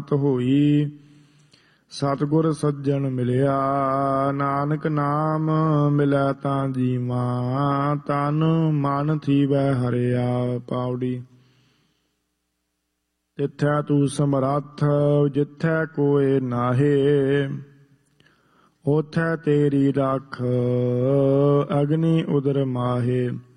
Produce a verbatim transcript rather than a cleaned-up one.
ਹੋਈ। ਸਤਿਗੁਰ ਸੱਜਣ ਮਿਲਿਆ ਨਾਨਕ ਨਾਮ ਮਿਲੈ ਤਾਂ ਜੀਵਾ। ਤਨ ਮਨ ਥੀਵੈ ਹਰਿਆ। ਪਾਉੜੀ। ਤਿੱਥੈ ਤੂੰ ਸਮਰੱਥ ਜਿੱਥੈ ਕੋਇ ਨਾਹੇ। ਓਥੈ ਤੇਰੀ ਰੱਖ ਅਗਨੀ ਉਦਰ ਮਾਹੇ।